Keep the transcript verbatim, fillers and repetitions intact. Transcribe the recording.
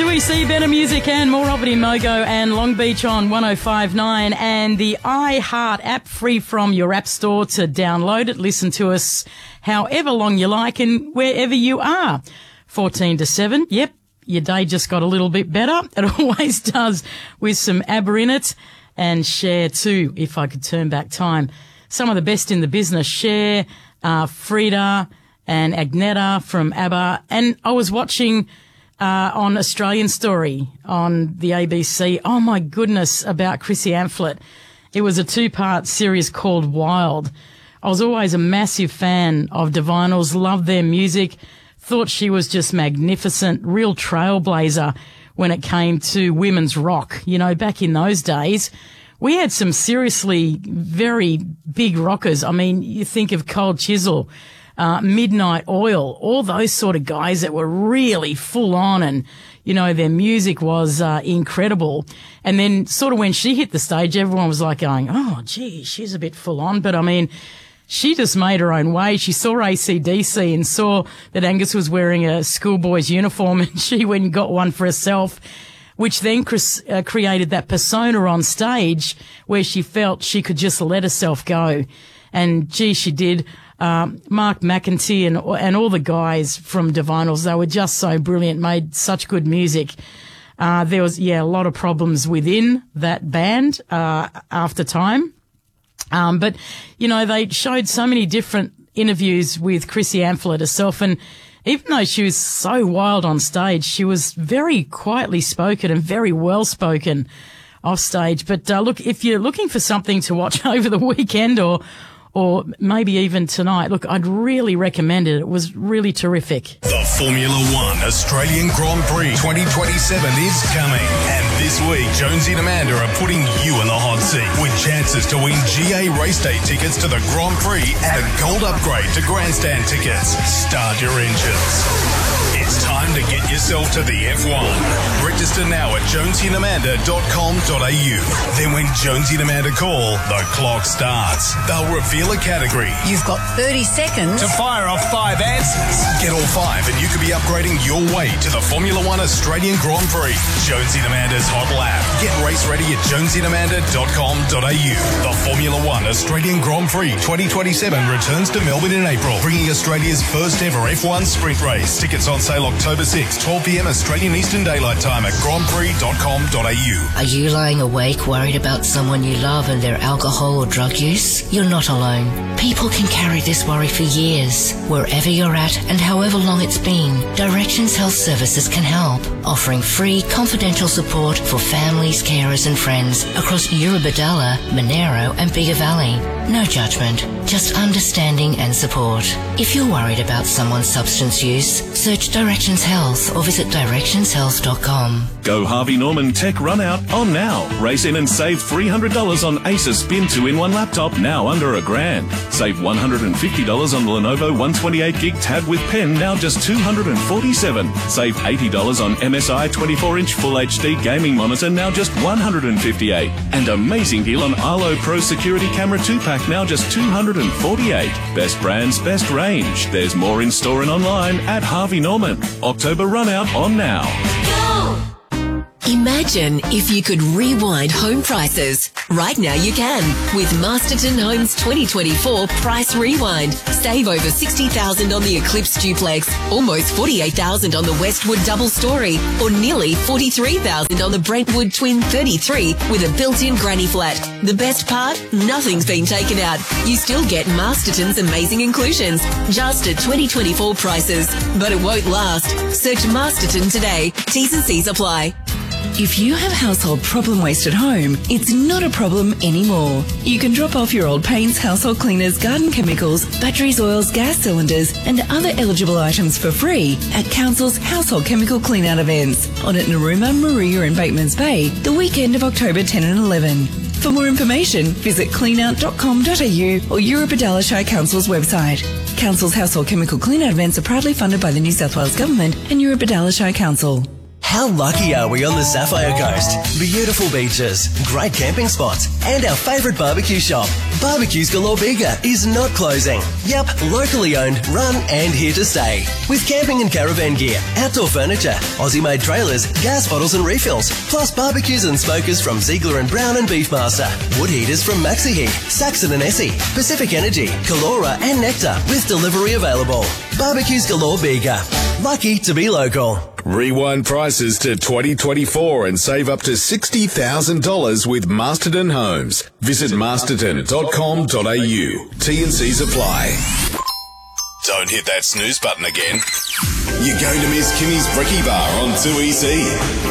two E C, better music and more of it in Mogo and Long Beach on one oh five point nine, and the iHeart app, free from your app store to download it. Listen to us however long you like and wherever you are. fourteen to seven, yep, your day just got a little bit better. It always does, with some ABBA in it, and Cher too, if I could turn back time. Some of the best in the business, Cher, uh, Frida and Agneta from ABBA. And I was watching Uh, on Australian Story on the A B C. Oh my goodness, about Chrissy Amphlett. It was a two-part series called Wild. I was always a massive fan of Divinyls, loved their music, thought she was just magnificent, real trailblazer when it came to women's rock. You know, back in those days, we had some seriously very big rockers. I mean, you think of Cold Chisel, Uh, Midnight Oil, all those sort of guys that were really full on, and, you know, their music was uh, incredible. And then sort of when she hit the stage, everyone was like going, oh, gee, she's a bit full on. But I mean, she just made her own way. She saw A C D C and saw that Angus was wearing a schoolboy's uniform, and she went and got one for herself, which then Chris, uh, created that persona on stage where she felt she could just let herself go. And gee, she did. Um, Mark McEntee and, and all the guys from Divinyls, they were just so brilliant, made such good music. Uh, there was, yeah, a lot of problems within that band, uh, after time. Um, but, you know, they showed so many different interviews with Chrissy Amphlett herself, and even though she was so wild on stage, she was very quietly spoken and very well spoken off stage. But, uh, look, if you're looking for something to watch over the weekend or, or maybe even tonight, look, I'd really recommend it. It was really terrific. The Formula One Australian Grand Prix twenty twenty-seven is coming. And this week, Jonesy and Amanda are putting you in the hot seat with chances to win G A race day tickets to the Grand Prix and a gold upgrade to grandstand tickets. Start your engines. It's time to get yourself to the F one. Register now at jonesy and amanda dot com dot a u. Then when Jonesy and Amanda call, the clock starts. They'll reveal a category. You've got thirty seconds to fire off five answers. Get all five and you could be upgrading your way to the Formula One Australian Grand Prix. Jonesy and Amanda's Hot Lap. Get race ready at jonesy and amanda dot com dot a u. The Formula One Australian Grand Prix twenty twenty-seven returns to Melbourne in April, bringing Australia's first ever F one sprint race. Tickets on sale October sixth, twelve p m Australian Eastern Daylight Time at grand prix dot com dot a u. Are you lying awake worried about someone you love and their alcohol or drug use? You're not alone. People can carry this worry for years. Wherever you're at and however long it's been, Directions Health Services can help, offering free confidential support for families, carers and friends across Eurobodalla, Monero and Bigger Valley. No judgment, just understanding and support. If you're worried about someone's substance use, search Directions Health or visit directions health dot com. Go Harvey Norman Tech Run Out on now. Race in and save three hundred dollars on Acer Spin two in one laptop, now under a grand. Save one hundred fifty dollars on the Lenovo one twenty-eight gig tab with pen, now just two hundred forty-seven dollars. Save eighty dollars on M S I twenty-four inch Full H D gaming monitor, now just one hundred fifty-eight dollars. And amazing deal on Arlo Pro Security Camera two pack, now just two hundred forty-eight dollars. Best brands, best range. There's more in store and online at Harvey Norman. October Run Out on now. Go! Imagine if you could rewind home prices. Right now you can with Masterton Homes twenty twenty-four Price Rewind. Save over sixty thousand dollars on the Eclipse Duplex, almost forty-eight thousand dollars on the Westwood Double Story, or nearly forty-three thousand dollars on the Brentwood Twin thirty-three with a built-in granny flat. The best part? Nothing's been taken out. You still get Masterton's amazing inclusions, just at twenty twenty-four prices. But it won't last. Search Masterton today. T's and C's apply. If you have household problem waste at home, it's not a problem anymore. You can drop off your old paints, household cleaners, garden chemicals, batteries, oils, gas cylinders and other eligible items for free at Council's Household Chemical Clean-Out events on at Narooma, Maria and Batemans Bay the weekend of October tenth and eleventh. For more information, visit clean out dot com dot a u or Eurobodalla Shire Council's website. Council's Household Chemical Clean-Out events are proudly funded by the New South Wales Government and Eurobodalla Shire Council. How lucky are we on the Sapphire Coast? Beautiful beaches, great camping spots, and our favourite barbecue shop. Barbecues Galore Bega is not closing. Yep, locally owned, run, and here to stay. With camping and caravan gear, outdoor furniture, Aussie-made trailers, gas bottles and refills, plus barbecues and smokers from Ziegler and Brown and Beefmaster, wood heaters from Maxi Heat, Saxon and Essie, Pacific Energy, Calora and Nectar, with delivery available. Barbecues Galore Bega. Lucky to be local. Rewind prices to twenty twenty-four and save up to sixty thousand dollars with Masterton Homes. Visit masterton dot com dot a u. T and C's apply. Don't hit that snooze button again. You're going to miss Kimmy's Brekkie Bar on two E C.